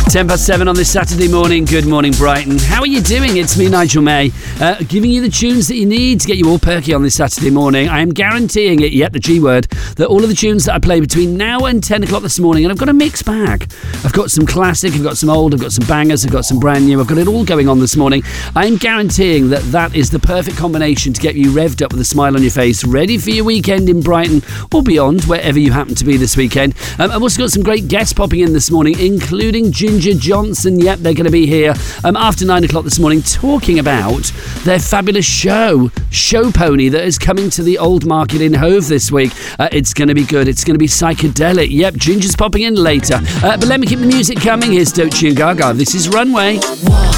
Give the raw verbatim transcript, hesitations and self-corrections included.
ten past seven on this Saturday morning. Good morning, Brighton. How are you doing? It's me, Nigel May, uh, giving you the tunes that you need to get you all perky on this Saturday morning. I am guaranteeing it, yet the G word, that all of the tunes that I play between now and ten o'clock this morning, and I've got a mixed bag. I've got some classic, I've got some old, I've got some bangers, I've got some brand new. I've got it all going on this morning. I am guaranteeing that that is the perfect combination to get you revved up with a smile on your face, ready for your weekend in Brighton or beyond, wherever you happen to be this weekend. Um, I've also got some great guests popping in this morning, including Ginger Johnson. Yep, they're going to be here um, after nine o'clock this morning, talking about their fabulous show, Show Pony, that is coming to the Old Market in Hove this week. Uh, it's going to be good. It's going to be psychedelic. Yep, Ginger's popping in later. Uh, but let me keep the music coming. Here's Doechii and Gaga. This is Runway. Whoa.